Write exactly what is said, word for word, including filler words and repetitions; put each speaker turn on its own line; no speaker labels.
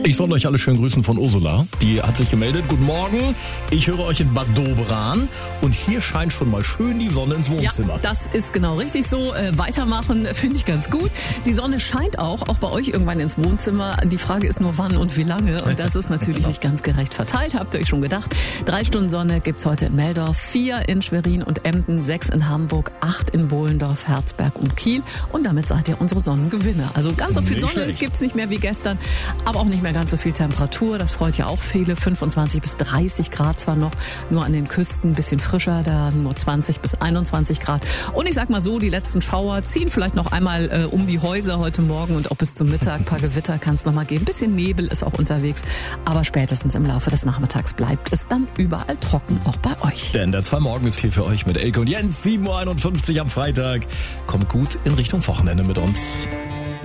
Ich soll euch alle schön grüßen von Ursula. Die hat sich gemeldet. Guten Morgen, ich höre euch in Bad Doberan und hier scheint schon mal schön die Sonne ins Wohnzimmer.
Ja, das ist genau richtig so. Äh, weitermachen finde ich ganz gut. Die Sonne scheint auch, auch bei euch irgendwann ins Wohnzimmer. Die Frage ist nur wann und wie lange. Und das ist natürlich nicht ganz gerecht verteilt, habt ihr euch schon gedacht. Drei Stunden Sonne gibt's heute in Meldorf, vier in Schwerin und Emden, sechs in Hamburg, acht in Bohlendorf, Herzberg und Kiel. Und damit seid ihr unsere Sonnengewinner. Also ganz so viel
Nicht
Sonne
schlecht.
gibt's nicht mehr wie gestern, aber auch nicht mehr ganz so viel Temperatur. Das freut ja auch viele. fünfundzwanzig bis dreißig Grad zwar noch, nur an den Küsten ein bisschen frischer, da nur zwanzig bis einundzwanzig Grad. Und ich sag mal so, die letzten Schauer ziehen vielleicht noch einmal äh, um die Häuser heute Morgen und auch bis zum Mittag. Ein paar Gewitter kann es noch mal geben. Ein bisschen Nebel ist auch unterwegs. Aber spätestens im Laufe des Nachmittags bleibt es dann überall trocken, auch bei euch.
Denn der zwei Morgen ist hier für euch mit Elke und Jens. sieben Uhr einundfünfzig am Freitag. Kommt gut in Richtung Wochenende mit uns.